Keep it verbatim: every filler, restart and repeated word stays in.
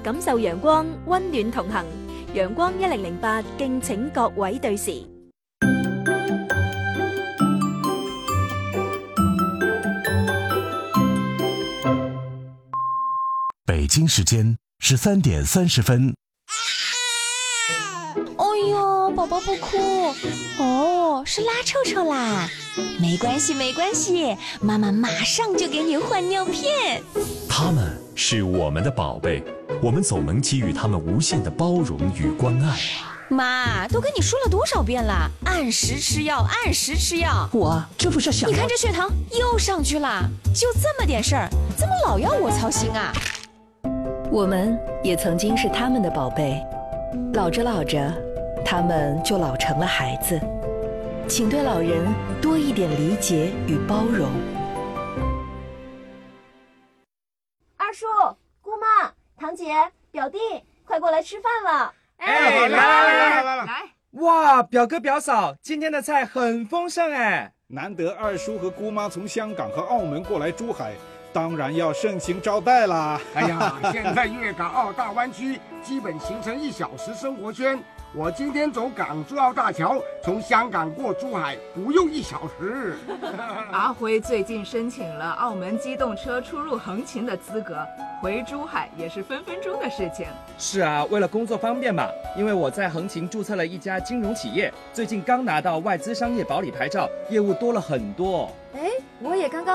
感受陽光，溫暖同行。陽光一零零八，敬請各位對時。 北京时间十三点三十分。 哎呦，宝宝不哭哦，是拉臭臭啦。没关系没关系，妈妈马上就给你换尿片。 他们是我们的宝贝，我们总能给予他们无限的包容与关爱。 妈，都跟你说了多少遍了，按时吃药，按时吃药。 我这不是想…… 你看这血糖又上去了，就这么点事儿，怎么老要我操心啊？ 我们也曾经是他们的宝贝，老着老着，他们就老成了孩子。请对老人多一点理解与包容。 二叔、姑妈、堂姐、表弟，快过来吃饭了！ 哎，来来来来来来！哇，表哥表嫂，今天的菜很丰盛哎！ 难得二叔和姑妈从香港和澳门过来珠海，当然要盛情招待啦！ 哎呀，现在粤港澳大湾区基本形成一小时生活圈。我今天走港珠澳大桥，从香港过珠海不用一小时。 阿辉最近申请了澳门机动车出入横琴的资格，回珠海也是分分钟的事情。 是啊，为了工作方便嘛，因为我在横琴注册了一家金融企业，最近刚拿到外资商业保理牌照，业务多了很多。 哎，我也刚刚